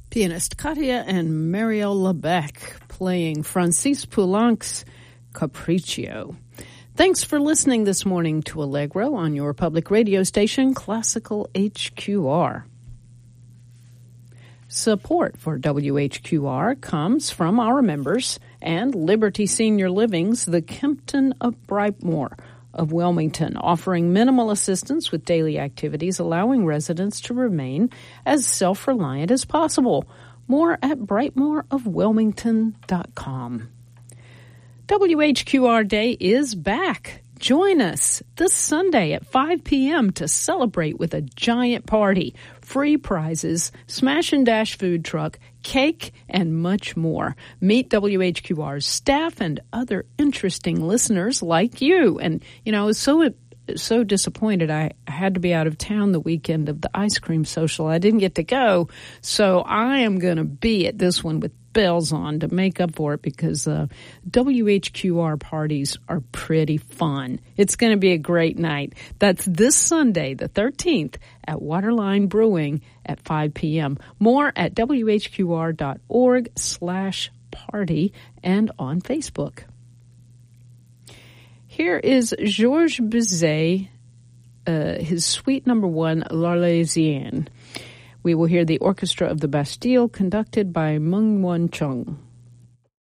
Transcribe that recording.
Pianist Katia and Marielle Lebec playing Francis Poulenc's Capriccio. Thanks for listening this morning to Allegro on your public radio station, Classical HQR. Support for WHQR comes from our members and Liberty Senior Living's The Kempton of Brightmoor of Wilmington, offering minimal assistance with daily activities, allowing residents to remain as self-reliant as possible. More at brightmoorofwilmington.com. WHQR Day is back. Join us this Sunday at 5 p.m. to celebrate with a giant party, free prizes, smash and dash food truck, cake, and much more. Meet WHQR's staff and other interesting listeners like you. And, you know, I was so disappointed. I had to be out of town the weekend of the ice cream social. I didn't get to go, so I am going to be at this one with bells on to make up for it because WHQR parties are pretty fun. It's going to be a great night. That's this Sunday, the 13th, at Waterline Brewing at 5 p.m. More at whqr.org/party and on Facebook. Here is Georges Bizet, his Suite No. 1, L'Arlésienne. We will hear the Orchestra of the Bastille conducted by Meng Wan Chung.